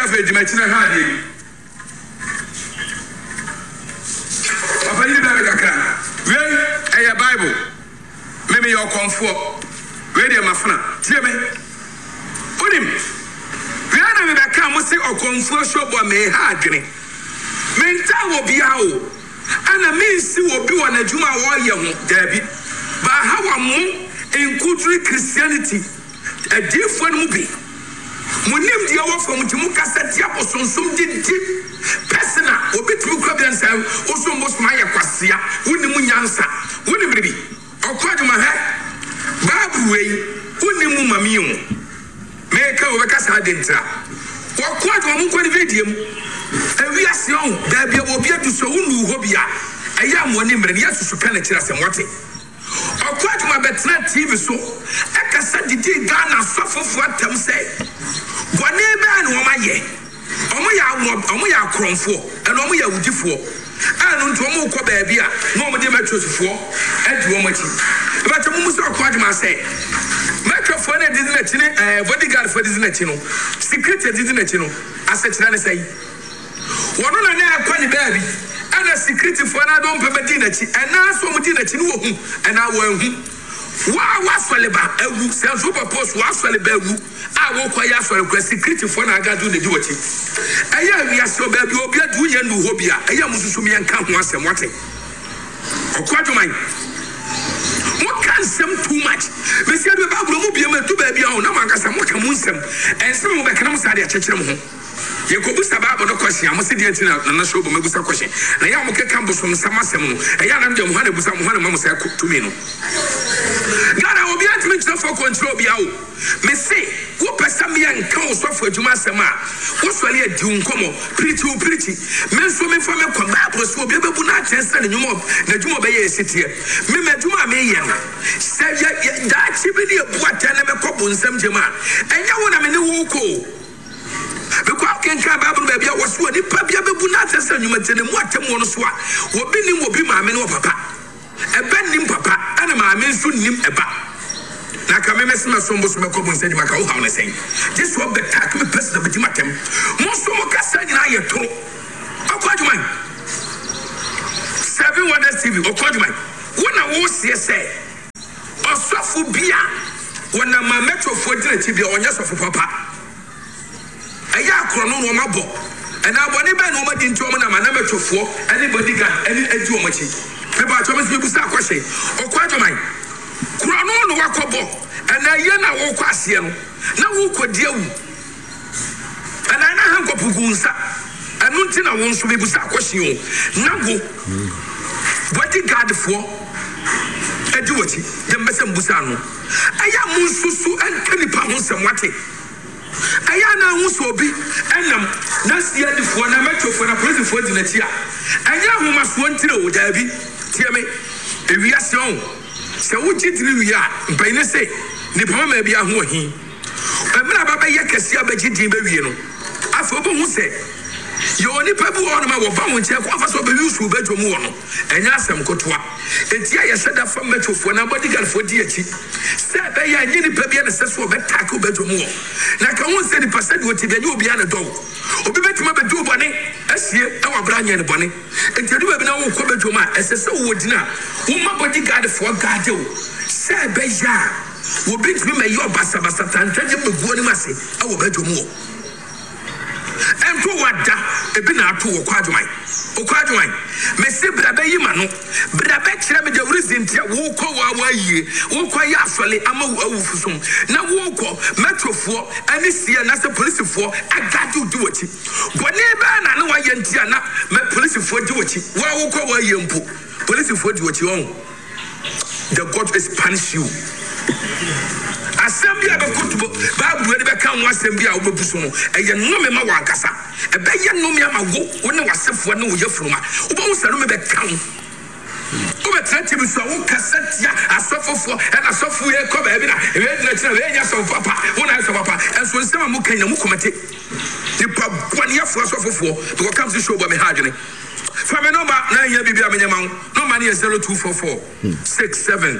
fe di machina ha de papa yi da kakra we e Bible me your comfort we dey mafna tie me onim we ana me ba ka mo se okomfo shobo me ha adwene menta wo bia o ana me si wo bi wona adwuma wo ye ho dabi ba ha wa mo in Christianity a different movie munim dia wo fam ti mu kasati aposonsum di personal obitu kwabiansa osombo sma ya kwasea woni mu nyansa woni bribi okwaduma ha babu wei woni mu mamiyo meka wo bekasa dentra wakwaduma mu kwani video mu ewi asion da bia wo bia du so wonu ho bia eya mo ni mre ya susu kana kira se mote okwaduma betra TV so ekasa didi Ghana sofofo atam se bone ba na wo maye omo ya kronfo eno omo ya wudifo anu nto omo ko ba bia na omo de metrosfo adu omo chi ba tamu muso okwaduma se microphone e dizina chine bodyguard for dizina chino secret dizina chino asechira ne sai wono na na akwani baby ana secret for na don pe medina chi ana so mu dina chi no hu ana wo hu wa soleba ewu se so propose wa soleba ewu a wo kwa ya sole kwa secret for na agadu ne di wachi aya wi aso baby obi adu ye nu ho bia aya mususu me nka ho asem wate okwadwoman what can some too much we say we Bible mu bia ma tu baby a na mankasa mo ka mu nsem ensem mo be kana mo sa de akyekyere mo ho Yekobu sababa no question am se de antina na show bo mebusa question na ya mo ke kambo so nsama asem no eya na dem ho na busa mo ho na mo say tumi no gara obi atimi tira for control bia o me say wo pesa me an kan so for adwuma asem a wo sole adi nkomo preach me so me fa me kwa Bible so obi bebu na atensa na nyumo na dwuma be ye sitie me madwuma me ye no se ya da chi bi de buata na me kobo nsam jema enya wo na me ne wo ko because can come Bible baby was what the pabia bebu na atesa nyuma tene mu atem wo no so a obi nim obi maame no papa eba nim papa ana maame nso nim eba na ka me mesema so mbo so me kobo nsa nyuma ka wo ha no sei this what the tack me person be matem mo so mo kasa nyina ye to okwadjuman 7 Wonders TV okwadjuman wona wo sie se osofo bia wona ma metrofo dina ti bia onya sofo papa aya akrono no mabo ena abone be no madi nti omo na metofo anybody ga any edi omachi me ba to me busa akwhye okwadwoman krono no wakobo ena ye na wo kwase no na wo kodi awu ena na hankopugunsa enu nti na wo nso me busa akwhye o na go bodyguard fo edi wachi de mesem busa no aya munsusu enkanipa ho semwate aya na huso bi enam na sia difo na metofo na police fo di na tia anya homa so ntire o dabi tie me ewia se on se wo gidiri wi a mpane se ni pama ma bia ho hi emra baba ye kase abagidi ba wie no afo bo hu se yo ni pabu on ma wo ba mo nche ko afa so be yusu ba dwomu wo no enya asem kotoa etia ye seda fa metofo na bodyguard fo di achi se be ya nyini pa bia na se so be tako ba dwomu wo na ka won se di pasadi wo ti be nyu obi ana do obi betima be do bone asie e wa branya ne bone enti do be na wo ko be dwomu a ese se wo dina wo ma bodyguard fo gade wo se be ya wo bitimi me yo basa tantanje be guo ni mase e wo be dwomu wo ento wada ebi na ato okwadwoman me se brabe yi ma no brabe kire me de wurizintia wo ko wa yie wo ko ya afale ama awufusum na wo ko metrofo ani sie na se policefo agadu di wachi bone ba na wa yentia na me policefo di wachi wo ko wa yempo policefo di wachi on the God is punish you assembly abakutubo Bible we be kan wo assembly a wo bebuso no eye no me ma wa akasa e be ye no me ama wo ne wasefo ne wo yefuruma wo bo sanu me be kan wo be trenti bi so wo kasatia asofofo e na sofo ye ko ba bi na e be dina tira we nya so papa wo na so papa enso nsema mu kan na mu komete ni pa boni afo asofofo because comes to show ba me hadwene fa me number na ya bibia me nyama number ne 0244 67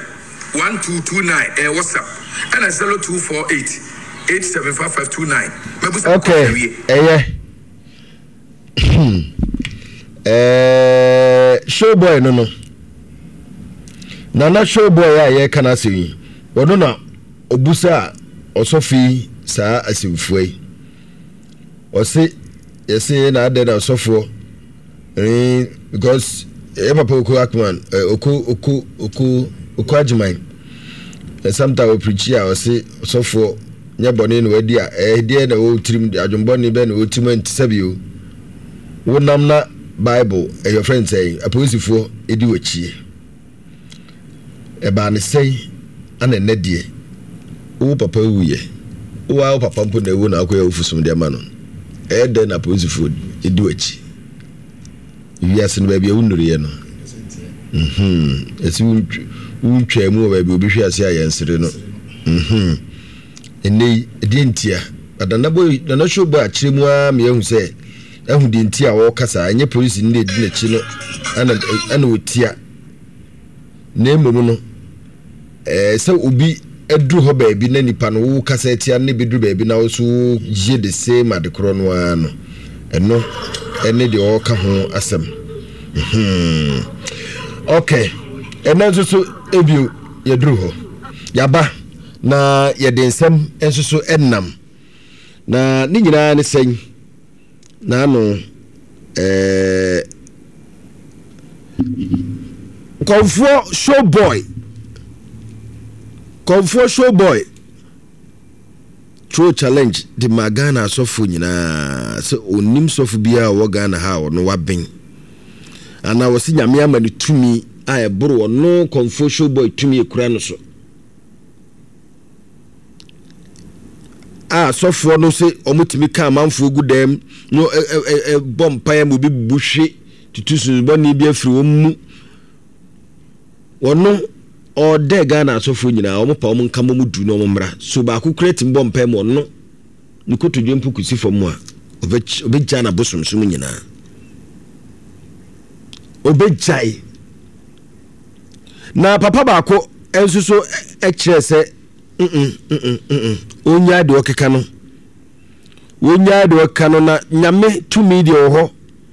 1229 WhatsApp and 0248 875529. Okay. Showboy no Nana Showboy ya kana se wono na obusa osofi saa asimfuai ose yesi na ade na osofo because papa oku akman oku ajiman sometimes we preach ya ose osofo nya bone no wadi a de na wo tirim adwonbone be na wo tirim antisabio wonam na Bible your friend say aposifo edi wachie eba ne sei ana nedie wo papa wuye wo papa mpo na ewu na akoya ofusum de ma no ede na aposifo edi wachi wiase no ba bia wunuriye no esi wuntwa mu ba bia obihwe ase ayensere no ene edientia adana boy na shobo a kiremu a me ehu se ehu de ntia wo kasa anye police ne di na chi no ana otia na ememu no se obi edru ho ba bi na nipa no wo kasa tia ne bedru ba bi na wo so je the same adekro no ano eno ene de o ka ho asem okay ena so ebio yedru ho yaba na yedensem enso ennam na ni nyina ne sen na no Comfort Showboy True challenge the Magana sofu nyina so onim sofu bia wo Ghana ha no waben ana wo si nyame ama ne tumi a eboro no Comfort Showboy tumi ekura no so sofu no se omutimi ka manfo gudem no bompa mu bi buhwe tutusu boni bi afiri wo mu wono o de Ghana sofu nyina o pa o nka mo du no mmra so ba ku create bompa mu no nikoto dwempu kusi fom a obejja na bosomsum nyina obejjai na papa baako ensuso ekire se onya de okeka no na nyame tumi de ho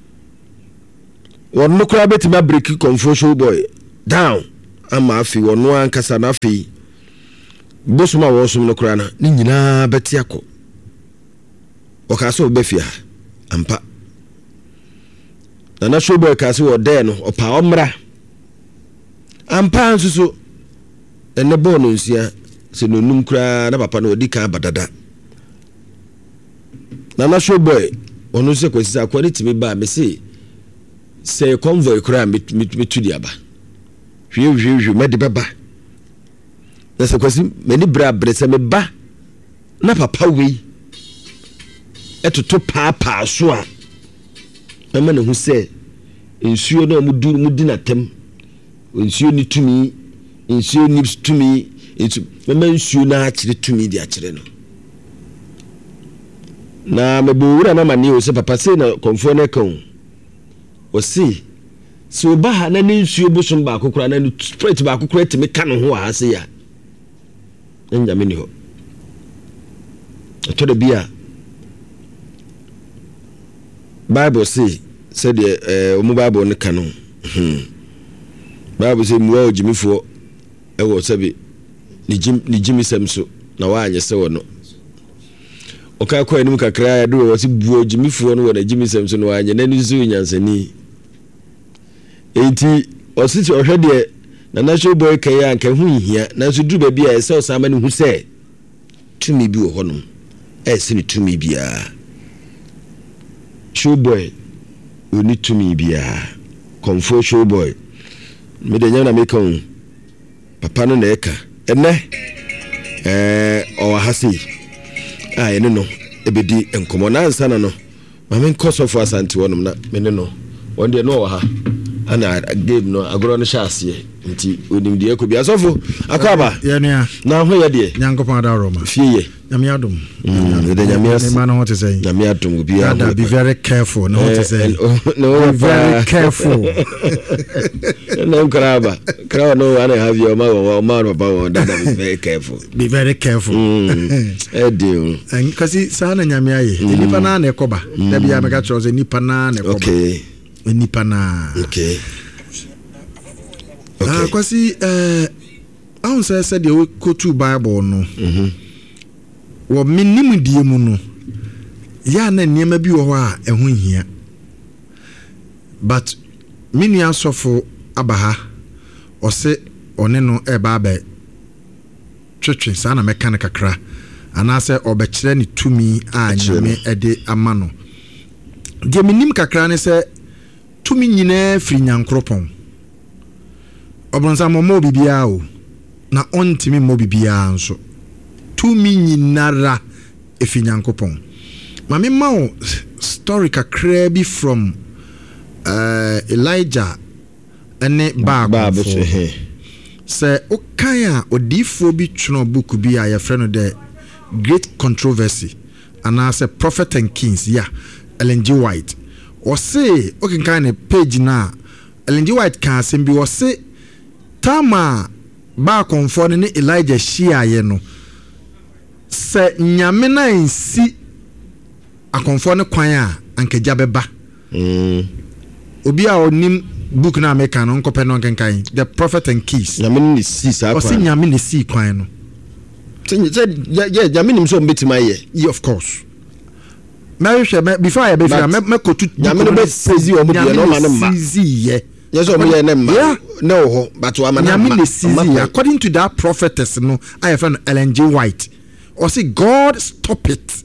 wonno kura betima break Comfort Showboy down ama afi wonno ankasa na afi bosuma wosum no kura na ni nyina beti akọ okaso obefia ampa na Showboy kasi wo de no opa omra ampa nsuso ene bono nsia se no num kura na papa no odika badada na Showboy onu se kwesi akwani timi ba me se convoy kura metudi aba hwe mede beba na se kwesi meni bra brese me ba na papa we etoto papa so a na ma ne hu se ensuo na mudi na tem ensuo ni tumi ensuo ni tumi mama nsuo na akire tumi di akire no na mebowura na mani o se papa se na Comfort na kan o se so ba ha na nsuo bosom ba akokora na spread ba akokora timi ka no ho a se ya nyame ni ho to de bia Bible say de omu Bible ne kan no Bible say muwa ojimifo ewo sabi ni jimi semso na wa anye se wono oka kwa enu kakra ya do wasi buo jimifo no wona jimi semso no anye na nizu nyansani enti ositi ohwede na Showboy kai anka hu hia na so du ba bia ese osama ne hu se tumi bi wo honom ese ni tumi bia Showboy oni tumi bia Comfort Showboy me de nyana me kan papa no na eka ene o hasi ene no ebedi enkomo na ansa na no ma men koso for asante wonum na me ne no wonde no wa ha ana game no agoro no hyase nti onim de ekobia sofo akaba ye nua na ho ye de nyankopon da roma fie ye nyame adom de nyame as ma no to say nyame adom bia be very careful no to say no be very careful no kraba no ana have your ma papa dada be very careful deal and kasi sana nyame aye nipa na na ekoba da bia meka tro say nipa na na ekoba okay nipa na okay kwasi ahun say de ko to bible no wo minim die mu no ya na niema bi wo ho a eho hia but minu asofo abaha ose one no eba ba twetwe sana meka kakra anase obekire ni tumi a nyame ede amano de minim kakra ne se tumi nyina firi nyankropon obronsa mo bibia o na ontimi mo bibia nso tumi nyinara efi nyankopon mame ma story kakra bi from Elijah ene Bible se okaya odifo bi twono book bi a ye frɛ the Great Controversy and as a Prophet and Kings Ellen G. White or say okay kind of page na Ellen G. White can be or say tama ba konfo ne Elijah shia ye no se nyame na nsi akonfo ne kwan a ankeja beba obi a onim book na America no nkopɛ no nkenkan the Prophet and Kings nyame ne si sa kwan o se nyame ne si kwan no nyame nim so mbetima ye of course before I be me kotu nyame no be sezi o mu de no ma no ma ye yes o mu ye ne ma no ho but o ma na ma according to that prophetess no I found Ellen G. White or say God stop it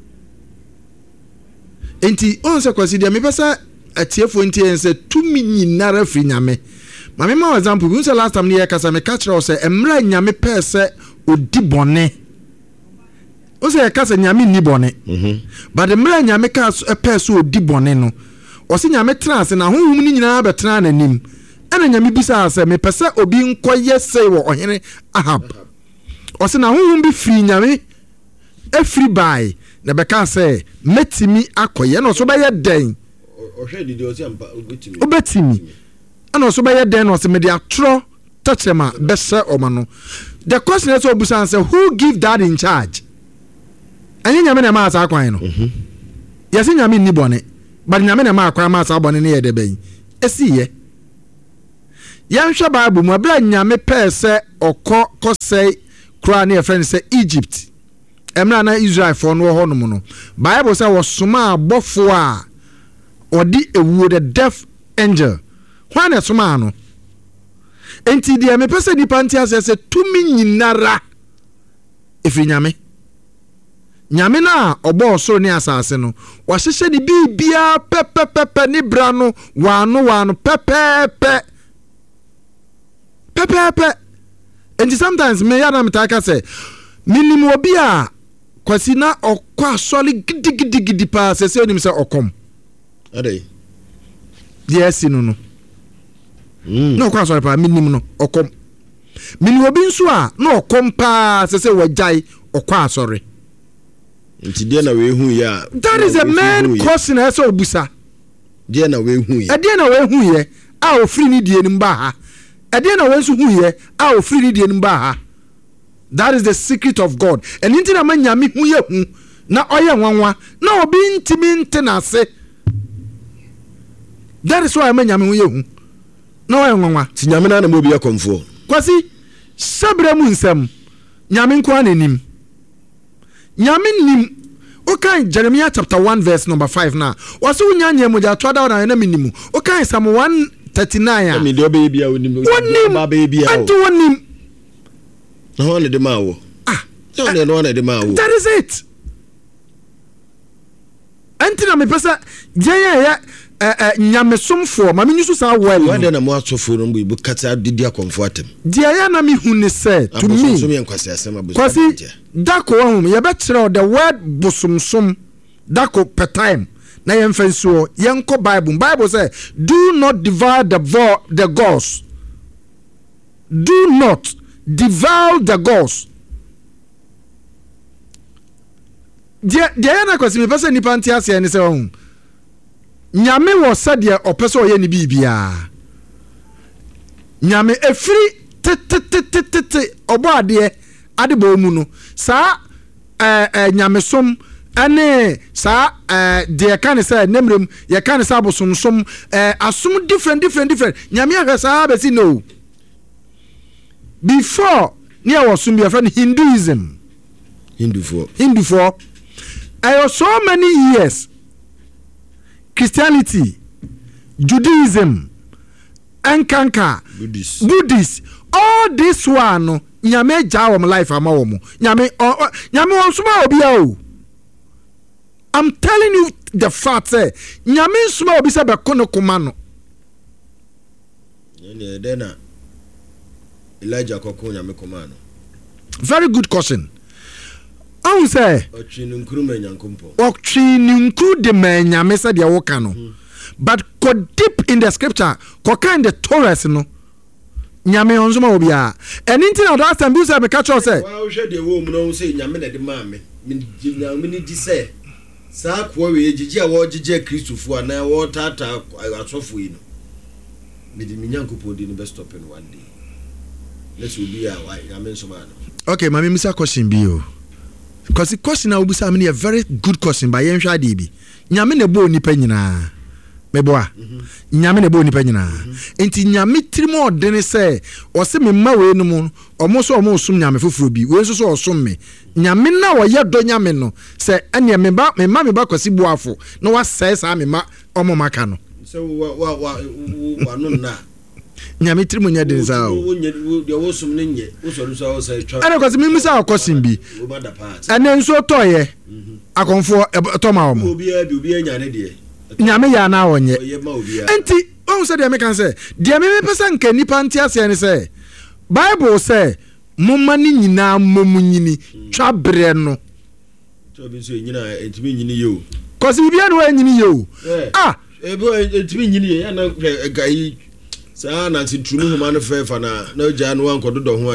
enti on se consider me pesa atiefo enti en se tumi nyinara firi nyame ma me ma example we say last time ne yakasa me catch us say emra nyame pese odi bone o say yakasa nyame ni bone but emra nyame ka pese odi bone no o say nyame trans na honhum ni nyinaa betra na nim ana nyame bisa say me pese obi nkoye sei wo ohene Ahab o say na honhum bi firi nyame efiri bai na beka say metimi akoye no so ba ye den ohwe didi o say ampa obetimi ana so ba ye den no se me dia tro touchema bese omano. The question is obusan say who give that in charge anya nyame na ma asa kwan no yes nyame ni bone but nyame na ma akwan ma asa bone ne ye de ben esiye yanhwe Bible mu abra nyame pese okọ kra na friend say Egypt emra na Israel for no ho no no Bible say wasoma abofo a odi ewuo the death angel hwan esoma no enti dia me pese di panti asese tumi nyinara efiri nyame na obo so ne asase no wahyehye di bibia pepepepe ni bra no wano pepepe enti sometimes me yana mtaka se minimum obi a kwasi na okwa soli gidi pa sese onim se okom ade yes no no kwa sori pa minimum no okom minimum obi nso a na okom pa sese wajai okwa sori nti dia na we hu ya that is a main question eso obusa dia na we hu ya dia na we hu ye a ofiri ni die nim ba ha dia na we nso hu ye a ofiri ni die nim ba ha. That is the secret of God. And inti na manyame hu ye hu na oye nwanwa na obi ntimi ntena se. That is why manyame hu ye hu na oye nwanwa ti nyame na mo bi akomfo kwasi sabre mu nsem nyame nko ananim nyame nim okay Jeremiah chapter 1 verse number 5 na wase unyanye mo ja twada na minimu okay Psalm 139 me de obe bia onim ba ba bia anti wonim no one de mawo no one de mawo that is it anti na me pesa ya nyame somfo ma me nyusu sa well why na mo asofo no bu kata didi akomfortem dia ya na me hu ne say to me so me nkwase asema bu kwasi dako hom ye be kire the word bosomsom dako per time na yɛmfa nsuo yɛnkɔ Bible say do not devour the gods. Do not devour the gods. Deɛ na kwasi me pese nipa ntia se ne se ho nyame wo sade opese oye ne bibia nyame efiri tete obo ade bo mu no saa nyame som ane saa de kan say nemrem ye kan say abosonsom asom different nyame aka saa be si no before near was some friend Hinduism. Hindu for I have so many years. Christianity, Judaism, Ankanka, Buddhist. All this one, nyame jawam life amawomo. Nyame onsuma obiao. I'm telling you the fact say nyame nsuma obi se be kono komano. Dena Elijah Koko nyame komano. Very good question. I say Ochininkuru menyankompo. Ochininkuru de menyame said ya woka no. But go deep in the scripture, go kind the Torah no. Nyame onzuma obia. And into that last time you say me catch us say. Wa hwe de wo mu no say nyame na de ma me. Me di say. Sa kwa we gigi a wo gigi Christofo ana wo tata asofo yi no. Me di menyankompo di no best stop in one day. Let's be a nyame nsoma no. Okay, mami misa question bi o. Because the question I will be saying a very good question by Yen Shadibi. Nyame ne bo nipa nyina. Meboa. Nyame ne bo nipa nyina. Enti nyame trimo odene say o se me ma we no mu omo so omo sum nyame foforo bi. We so osum me. Nyame na wo ye do nyame no say ene me ba kwasi boafo. Na wa say sa me ma omo maka no. So wa no na. Nyame trimo nya den sa o. Wo sum ne nye. Wo so so say twa. Ana kwasi me misa question bi. Ene nso toye. Akonfo toma omo. Obi anya ne de. Nyame ya na wonye. Enti on say de me kan say de me pesa nka nipa ntia se ne say Bible say momma ni nyina momunyini twa bre no. To bi so nyina entimi nyini yo. Kosi bibia no anyini yo. Ah, ebo entimi nyini ye na gai sa na ntunu homa no fefa na oja no ankododo ho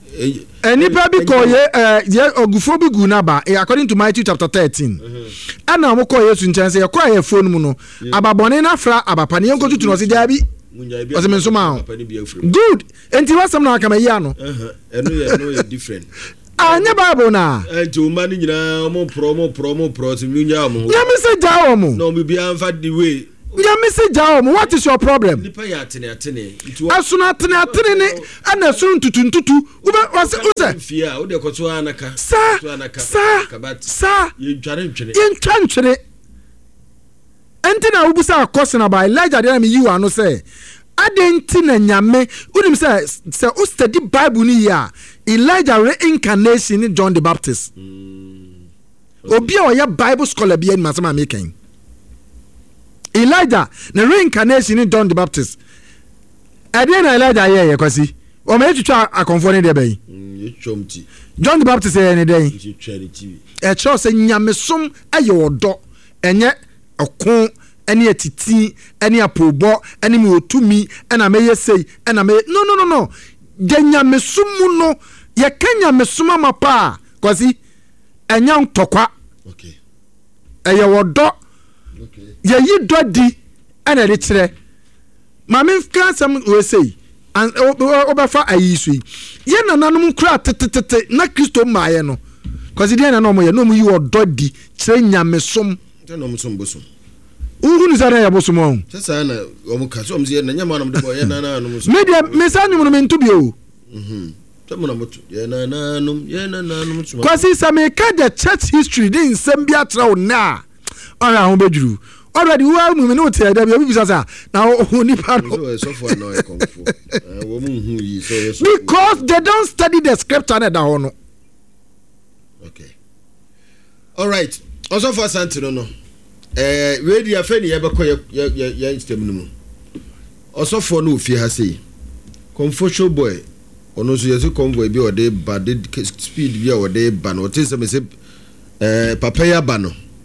enipa bi ko ye ogufo bi gu na ba according to Matthew chapter 13 ana mo ko Yesu nchen se ye ko ye phone mu no ababone na fra abapa ne yenko tutu no se dia bi o se menso ma good enti wasam na aka mayi ano eno ye different anya Bible na enti o mani nyina mo pro se nyunya mo nyame se jawo mo no me bia mfa the way nyame se jawo mo what is your problem nipa ya atene asuna atene ne ana sunu tutu ube fia o de koto anaka sa ye ntware enti na ubusa akosena ba Elijah de na me yiwa no say adenti na nyame unim say o study Bible ni ya Elijah reincarnation in John the Baptist obi a ya Bible scholar bi en masama making Elijah the reincarnation in John the Baptist ade na Elijah ye kwasi o ma etwitwa akonfo ne de bayi chomti John the Baptist ye ne den e cho se nyamesom aye odo enye okon ene atiti ene apobo ene mi otumi ena meye sei ena me no de nyamesom no ye kanya mesoma mapa kwasi enya ntokwa okay eye odo ye yi dodi ena de kire mame kan sam we sei and obafa ayisu ye nananum kura tetete na Kristo maaye no kwasi de na no mo ye no mo yi ododi kire nyamesom de no mo som bosom uhunu zara ya bosom on sesa na o mo ka so mo ye na nyama no de boy na no mo so media mesanyu no mento bio tamuna moto ye na nanum so kwasi same ka the church history din sambia trawo na ora ho beduru already we are moving out here there be say na oni pa so for no e konfo wo mu hu yi so because they don't study the scripture na da ho no okay all right also for santino no we dia fe ni ye be ko ye system no mu also for no ofie ha sei konfo show boy ono so yesu convoy bi o de bad speed bi o de ba no te se me se papa ya ba no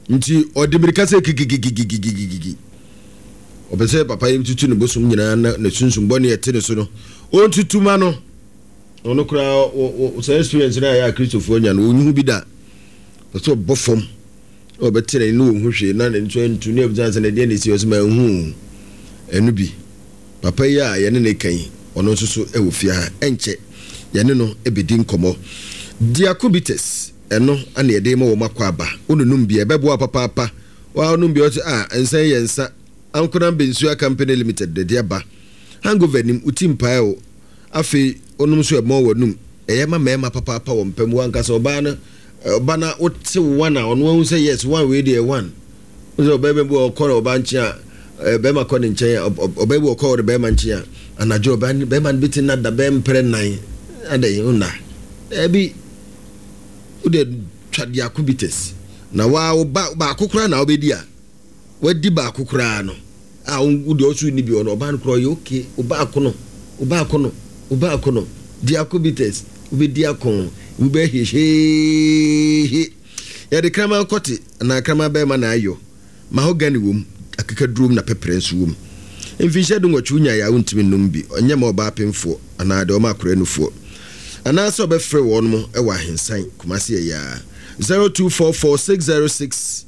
nti odimirika se gigigigigigigi obese papa yim tutu ne bosum nyina na sunsun bone yete ne so no on tutuma no ono kura o say experience na ya Christopher nya no onyu bi da so bofom obetere no hwehwe na ne ntu ne objanse na de ne si osema hu enu bi papa ya ye ne kan ono so e wo fia enche ye ne no ebedi nkomo diacobites eno ana ye de ma wo makwa aba onunum bi ebebo papa wa onum bi o ensan ye nsa Ankoran Bensua Company Limited de aba hangover nim utimpa o afi onum so e mo wonum eyema mema papa wo mpam wanka so ba na wote wana ono hu say yes one way dey one so bebe bo okoro ba nchi a be ma ko ne nchen obebe okoro be ma nchi a anajo be ma bitin na da be mpre nan adai una ebi ude twade akubites na wa ba akokora na obedi a wadi ba akokora no a ude osu ni bi ono oba nkro ye okay oba akono diacobites ubedi akon ube hehe ya de krama koti na krama be ma na ayo mahogany wom akakadrum na peprensu wom emfishe do nwatwunya ya untimi numbi onye ma oba apemfo ana de o makora nufo ana so be free won mo e wa hensan kumase ya 0244606498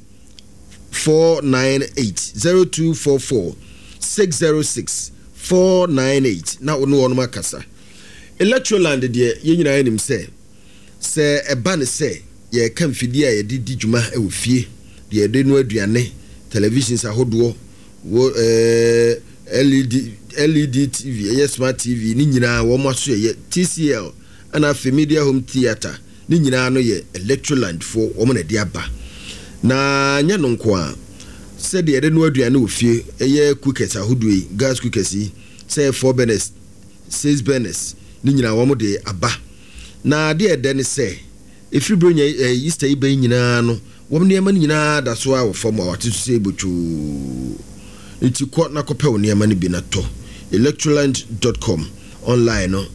0244606498 na onu won makasa Electroland de ye nyina anim se eba ne se ye kan fidi a ye di djuma e wo fie de de no aduane televisions ahodo wo LED TV ye smart TV ni nyina wo mo so ye TCL ana fe media home theater ni nyina no ye Electroland fo wo mo na de aba na nya no nko a se de no aduane wo fie ye cookers ahodo yi gas cookers yi se 4 burners 6 burners ni nyina wo mo de aba na de eden se efibronya Easter ibe nyina no wo niam nyina da so a wo fom a wate so ebochu enti ko na kope wo niam ni bi na to electroland.com online no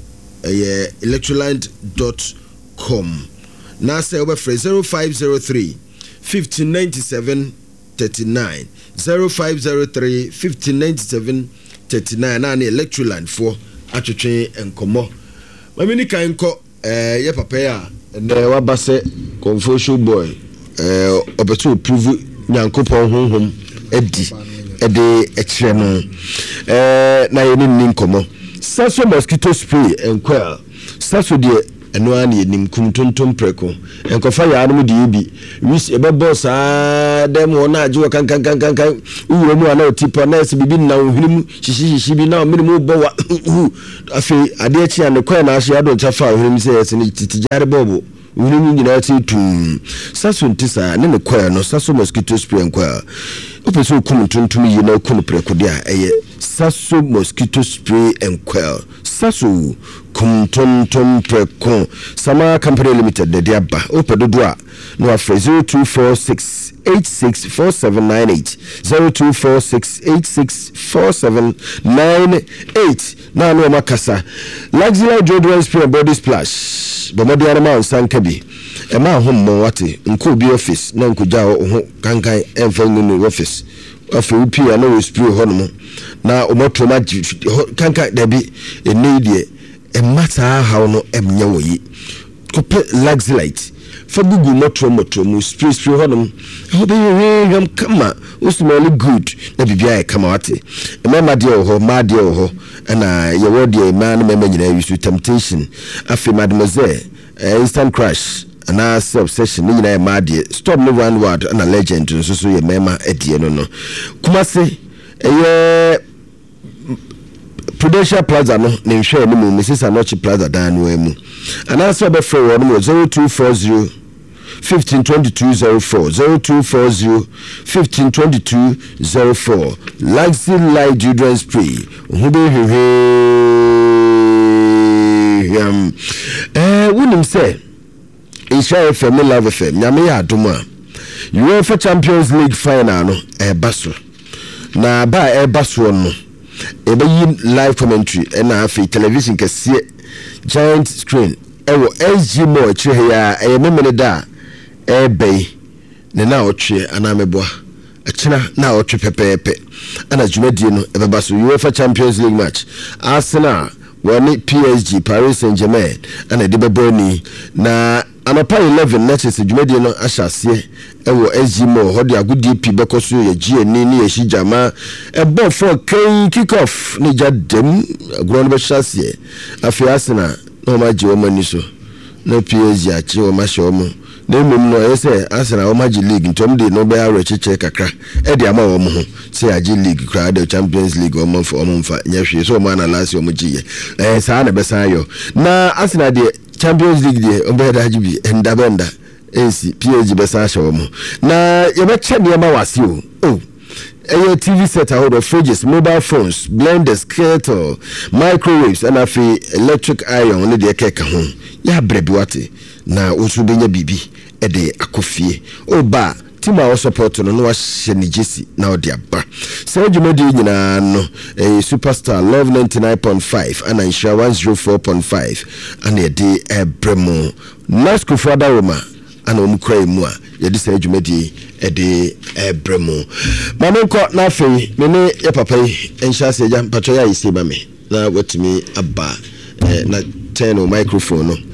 electroland.com na se oba 0503 1597 39 0503 1597 39 na Electroland for atwetwe enkomo mamini kan ko ye papa ya na wabase Confucius boy obeto prove nyankopon honhom edi ekire no na ye ni nkomo saso mosquito spray enkwel saso de eno an ye nim kumtontom preko enkofa ya anu de bi wis ebebo sa dem wona age kan uwuro mu ana otipo na ese bibi na ohinimu shishi bi na minimu bo wa afi ade achi an kwa na ahia do chafa ohinimu se ese ni titijare bobo ohinimu nyina ti tum saso ntisa ne kwa no saso mosquito spray kwa opeso kumtontom yi na kum preko de a eye saso mosquito spray enquel saso kumtontom preko sama company limited de diaba opedodo a no afre 0246864798 0246864798 na no makasa luxury deodorant spray body splash bomodi arama sankabi ema hommo wate nko bi office na nkoja ho kankan emfa ngunu office afi upi na we spray hono na omoto ma kankan dabi enedie emata ha no emnya woyi kope luxury fabugu moto mu spray hono hobe yem kama usmali good na bibia kama wate emma de ho ma de ho na ye wodi ma na mema nyina wisu temptation afi mademoiselle instant crush ana obsession ni nyina ma de stop no one word na legend so ye mema edie no kumase eye Prudential Plaza no ne nhwe ni mu Mrs. Anochi Plaza dan no emu ana so be free wo no 0240 152204 0240 152204 Luxury Light Deodorant Spray hube wunim say Isha FM Love FM nyame ya adoma UEFA Champions League final no baso na ba baso no ebe yi live commentary na afi television kese giant screen ewo SG Mall chire ya memene da ebe ne na otwe ana meboa achina na otwe pepepe ana dwumadie no ebeba so UEFA Champions League match Arsenal woni PSG Paris Saint-Germain ana de beboni na anapa 11 matches dwumadie no ahyase ewo SG Mo hodi agudi pi bekoso ye GN ni ye hijama ebo for kick off ni jadem agro no be hyase afi Arsenal no ma je o mani so na PSG achi o ma hye o mo na emum no yese Arsenal o magi league ntom de no be awe cheche kakra e de ama wo mo ho se agi league kra de Champions League o mo mfa nya hwe so ma na last o mo giye saa na be san yo na Arsenal de Champions League de o be da agi bi enda benda AC PSG be san hye wo mo na ye be che ne ma wase o TV set out of fridges, mobile phones, blenders, kettle, microwaves, and electric iron on the cake home. Ya brebiwate na usubenya bibi ede akofie. Oba tima wa support no no sheni jesi na odiaba. Say jumedi nyina no Superstar Love 99.5 and Insure 104.5 and ede ebremo. Nasco fada Roma and omukrai mu a yedi say jumedi ede ebremo. Mamonko na afei me ne ye papa yi enhya se ja patro ya isi ba me na wetimi aba na turn o microphone no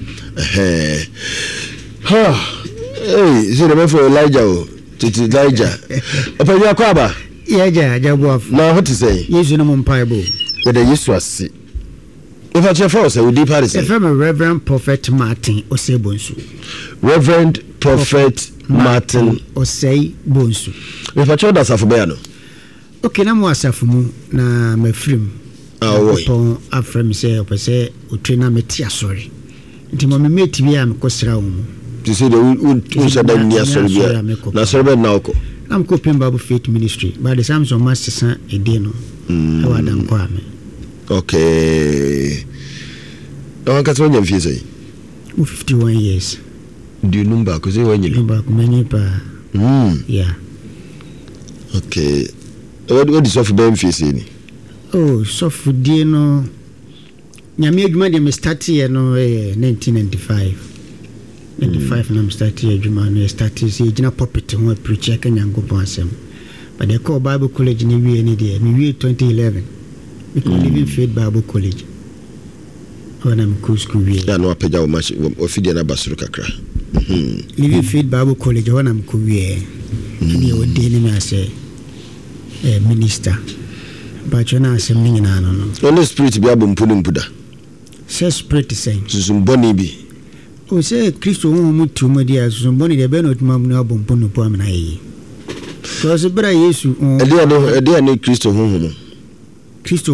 zero me for Elijah o titi Elijah papa ya kwa ba ya jabu na what is say Yesu no mpaibo with the Yesu asi if I check for say we deep Paris Reverend Prophet Martin Osebonsu Reverend Prophet Martin Osebonsu if I check that afobia no okay na mo asafu mu na mafrim pon afrem say opese otrena meti asori nti mo me meti bia me kosra wo mu ti say the unshada ni asori bia na asori be na oko am ko Bible Faith Ministry by the Samson Master ede no awadan kwa me okay on ka so nyam fie say 51 years du number ko say wanyi number ko many pa yeah okay what is of them fie say ni so for die no nyame adwuma de me start here no 1995 na me start here adwuma no start say gina puppet ho preacher ka nyango asem but the call Bible College ni wie ni de me wie 2011 we could live in Faith Bible College when I'm school wie ya no apeja o match o fidie na basuru kakra live in Faith Bible College when I'm wie ni o de ni me say minister but you know asem ni na no no spirit bi abompuno mpuda say spirit say susum boni bi o say Kristo hu mu tumo dia susum boni de be no tuma mu abompuno po amna yi because bra Yesu ede ne Kristo hu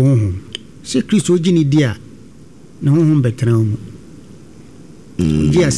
say Kristo gini dia na hu betra mu dia